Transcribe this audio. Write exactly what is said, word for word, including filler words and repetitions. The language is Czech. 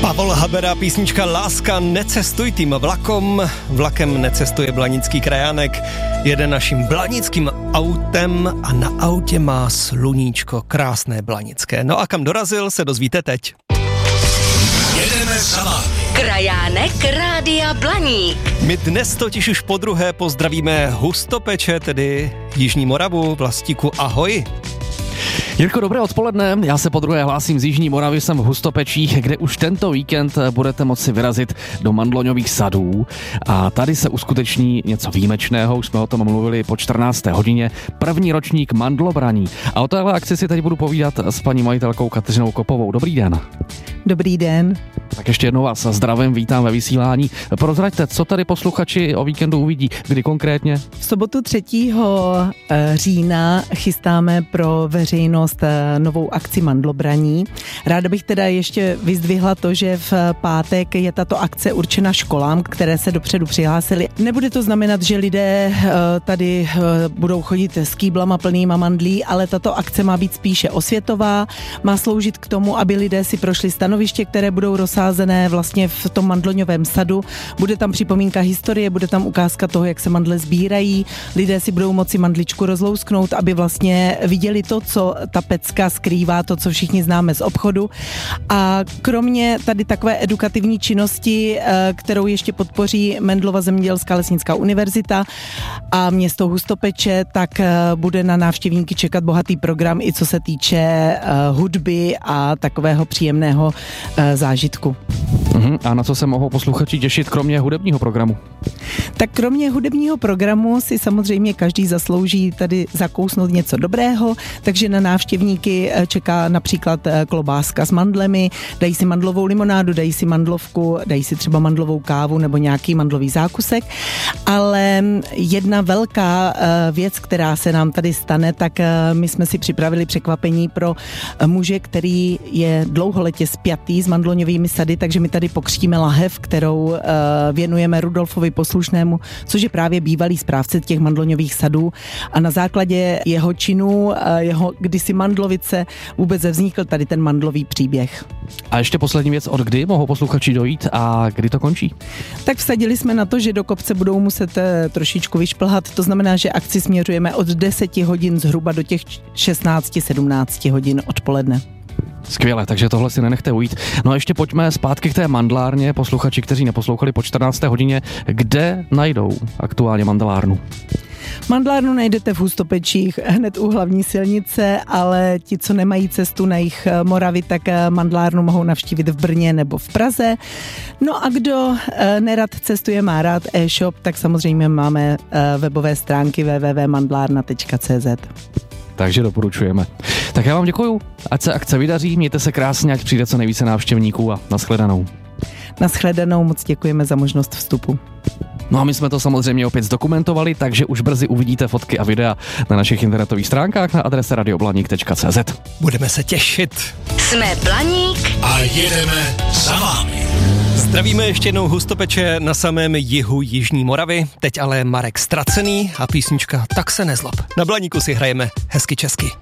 Pavol Habera, písnička Láska, necestuj tým vlakom, vlakem necestuje blanický krajánek, jede naším blanickým autem a na autě má sluníčko, krásné blanické. No a kam dorazil, se dozvíte teď. Jedeme za vámi. Krajánek Rádia Blaník. My dnes totiž už podruhé pozdravíme Hustopeče, tedy Jižní Moravu. Vlastíku, ahoj. Jirko, dobré odpoledne, já se podruhé hlásím z Jižní Moravy, jsem v Hustopečích, kde už tento víkend budete moci vyrazit do mandloňových sadů a tady se uskuteční něco výjimečného, už jsme o tom mluvili po čtrnácté hodině, první ročník mandlobraní a o téhle akci si teď budu povídat s paní majitelkou Kateřinou Kopovou. Dobrý den. Dobrý den. Tak ještě jednou vás zdravím, vítám ve vysílání. Prozraďte, co tady posluchači o víkendu uvidí, kdy konkrétně? V sobotu třetího října chystáme pro veřejnost novou akci mandlobraní. Ráda bych teda ještě vyzdvihla to, že v pátek je tato akce určena školám, které se dopředu přihlásily. Nebude to znamenat, že lidé tady budou chodit s kýblama plnýma mandlí, ale tato akce má být spíše osvětová, má sloužit k tomu, aby lidé si prošli stanoviště, které budou rozsázené vlastně v tom mandloňovém sadu. Bude tam připomínka historie, bude tam ukázka toho, jak se mandle sbírají. Lidé si budou moci mandličku rozlousknout, aby vlastně viděli to, co ta pecka skrývá, to, co všichni známe z obchodu. A kromě tady takové edukativní činnosti, kterou ještě podpoří Mendelova zemědělská lesnická univerzita a město Hustopeče, tak bude na návštěvníky čekat bohatý program, i co se týče hudby a takového příjemného zážitku. Uhum. A na co se mohou posluchači těšit kromě hudebního programu? Tak kromě hudebního programu si samozřejmě každý zaslouží tady zakousnout něco dobrého, takže na návštěvníky čeká například klobáska s mandlemi, dají si mandlovou limonádu, dají si mandlovku, dají si třeba mandlovou kávu nebo nějaký mandlový zákusek, ale jedna velká věc, která se nám tady stane, tak my jsme si připravili překvapení pro muže, který je dlouholetě spjatý s mandloňovými sady, takže my tady pokřtíme lahev, kterou věnujeme Rudolfovi Poslušnému, což je právě bývalý správce těch mandloňových sadů a na základě jeho činů, jeho kdysi mandlovice vůbec vznikl tady ten mandlový příběh. A ještě poslední věc, od kdy mohou posluchači dojít a kdy to končí? Tak vsadili jsme na to, že do kopce budou muset trošičku vyšplhat, to znamená, že akci směřujeme od deseti hodin zhruba do těch šestnáct sedmnáct hodin odpoledne. Skvěle, takže tohle si nenechte ujít. No a ještě pojďme zpátky k té mandlárně. Posluchači, kteří neposlouchali po čtrnácté hodině, kde najdou aktuálně mandlárnu? Mandlárnu najdete v Hustopečích hned u hlavní silnice, ale ti, co nemají cestu na jih Moravy, tak mandlárnu mohou navštívit v Brně nebo v Praze. No a kdo nerad cestuje, má rád e-shop, tak samozřejmě máme webové stránky w w w tečka mandlárna tečka c z. Takže doporučujeme. Tak já vám děkuju, ať se akce vydaří, mějte se krásně, ať přijde co nejvíce návštěvníků a nashledanou. Nashledanou, moc děkujeme za možnost vstupu. No a my jsme to samozřejmě opět zdokumentovali, takže už brzy uvidíte fotky a videa na našich internetových stránkách na adrese radio blaník tečka c z. Budeme se těšit. Jsme Blaník A jedeme za vámi. Zdravíme ještě jednou Hustopeče na samém jihu Jižní Moravy, teď ale Marek Ztracený a písnička Tak se nezlob. Na Blaníku si hrajeme hezky česky.